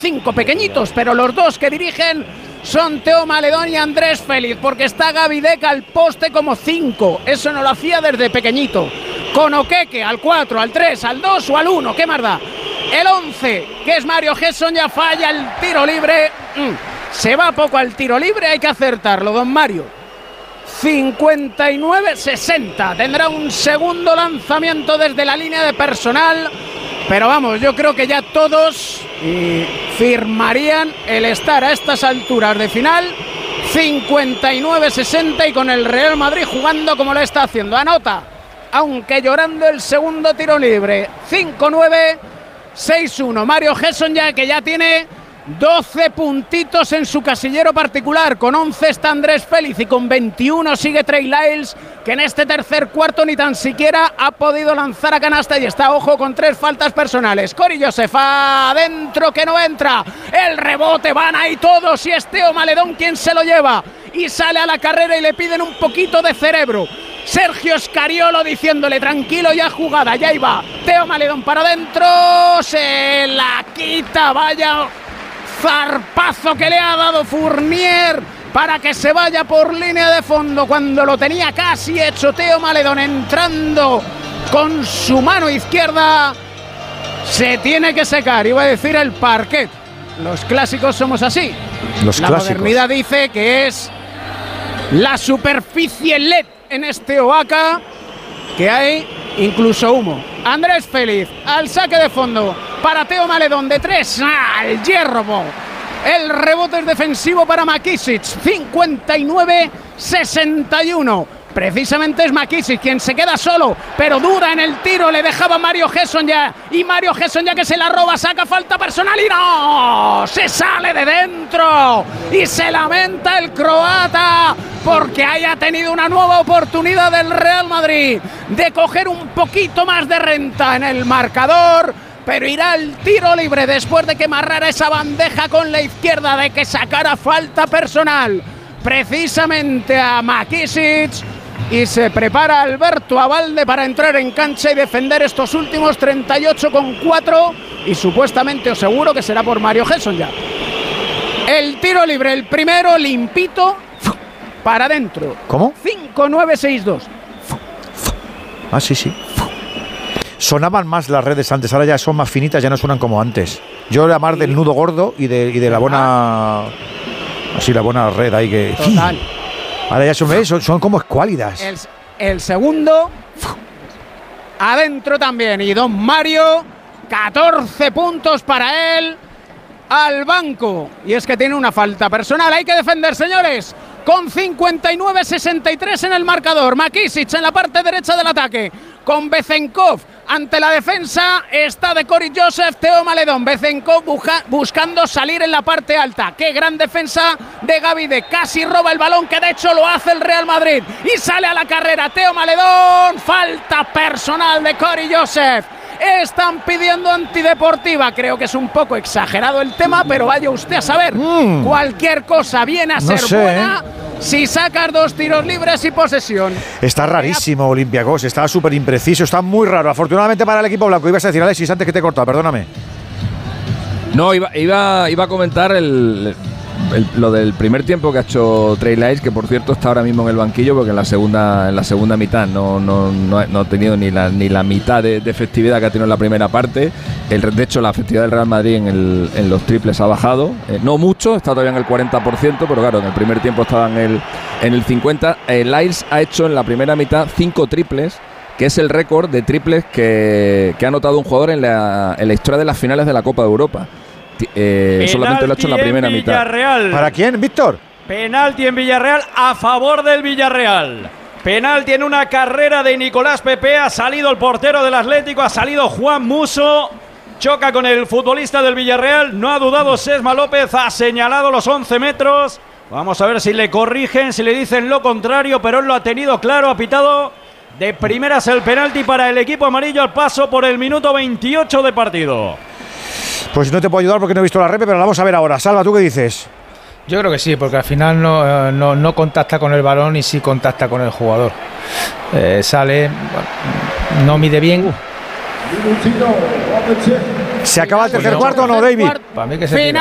5 pequeñitos, pero los dos que dirigen son Teo Maledón y Andrés Félix, porque está Gaby Deck al poste como 5. Eso no lo hacía desde pequeñito. Con Oqueque al 4, al 3, al 2 o al 1, ¿qué más da? El 11, que es Mario Gesson, ya falla el tiro libre. Se va poco al tiro libre, hay que acertarlo, don Mario. 59-60. Tendrá un segundo lanzamiento desde la línea de personal. Pero vamos, yo creo que ya todos firmarían el estar a estas alturas de final. 59-60 y con el Real Madrid jugando como lo está haciendo. Anota, aunque llorando, el segundo tiro libre. 5-9, 6-1. Mario Gesson ya que ya tiene 12 puntitos en su casillero particular. Con 11 está Andrés Félix y con 21 sigue Trey Lyles, que en este tercer cuarto ni tan siquiera ha podido lanzar a canasta y está, ojo, con 3 faltas personales. Cory Joseph adentro, que no entra. El rebote, van ahí todos y es Teo Maledón quien se lo lleva y sale a la carrera y le piden un poquito de cerebro. Sergio Scariolo diciéndole tranquilo, ya jugada, ya iba. Teo Maledón para adentro, se la quita, vaya zarpazo que le ha dado Fournier para que se vaya por línea de fondo cuando lo tenía casi hecho. Teo Maledón entrando con su mano izquierda. Se tiene que secar, iba a decir el parquet. Los clásicos somos así. La modernidad dice que es la superficie LED en este Oaca, que hay incluso humo. Andrés Félix al saque de fondo para Teo Maledón de 3 al hierro. El rebote es defensivo para McKissic. 59-61. Precisamente es McKissic quien se queda solo, pero duda en el tiro. Le dejaba Mario Gesson ya, y Mario Gesson ya que se la roba, saca falta personal y no, se sale de dentro y se lamenta el croata porque haya tenido una nueva oportunidad del Real Madrid de coger un poquito más de renta en el marcador, pero irá al tiro libre después de que amarrara esa bandeja con la izquierda, de que sacara falta personal precisamente a McKissic. Y se prepara Alberto Abalde para entrar en cancha y defender estos últimos 38,4. Y supuestamente os seguro que será por Mario Gesson ya. El tiro libre, el primero, limpito, para adentro. ¿Cómo? 5-9-6-2. Ah, sí. Sonaban más las redes antes, ahora ya son más finitas, ya no suenan como antes. Yo era más del nudo gordo y de la buena... Así, la buena red ahí que... Total. Ahora ya son como escuálidas. El segundo, adentro también. Y don Mario, 14 puntos para él, al banco. Y es que tiene una falta personal. Hay que defender, señores. Con 59-63 en el marcador. McKissic en la parte derecha del ataque, con Bezenkov ante la defensa. Está de Cory Joseph, Teo Maledón. Bezenkov buscando salir en la parte alta. Qué gran defensa de Gaby Deck. Casi roba el balón, que de hecho lo hace el Real Madrid. Y sale a la carrera Teo Maledón. Falta personal de Cory Joseph. Están pidiendo antideportiva. Creo que es un poco exagerado el tema, pero vaya usted a saber. Cualquier cosa viene a ser buena si sacas 2 tiros libres y posesión. Está rarísimo Olympiacos, está súper impreciso, está muy raro. Afortunadamente para el equipo blanco. Ibas a decir, Alexis, antes que te he cortado, perdóname. No, iba a comentar lo del primer tiempo que ha hecho Trey Lyles, que por cierto está ahora mismo en el banquillo porque en la segunda mitad no ha tenido ni la mitad de efectividad que ha tenido en la primera parte. De hecho, la efectividad del Real Madrid en los triples ha bajado, no mucho, está todavía en el 40%, pero claro, en el primer tiempo estaba en el 50%. Lyles ha hecho en la primera mitad 5 triples, que es el récord de triples que ha anotado un jugador en la historia de las finales de la Copa de Europa. Solamente lo ha hecho en la primera mitad. ¿Para quién, Víctor? Penalti en Villarreal a favor del Villarreal. Penalti en una carrera de Nicolás Pepe. Ha salido el portero del Atlético, ha salido Juan Musso. Choca con el futbolista del Villarreal. No ha dudado Sesma López, ha señalado los 11 metros. Vamos a ver si le corrigen, si le dicen lo contrario, pero él lo ha tenido claro, ha pitado de primeras el penalti para el equipo amarillo al paso por el minuto 28 de partido. Pues no te puedo ayudar porque no he visto la repe, pero la vamos a ver ahora. Salva, ¿tú qué dices? Yo creo que sí, porque al final no contacta con el balón y sí contacta con el jugador. Sale, no mide bien. ¿Se acaba el tercer cuarto o no, David? Para mí que se Final.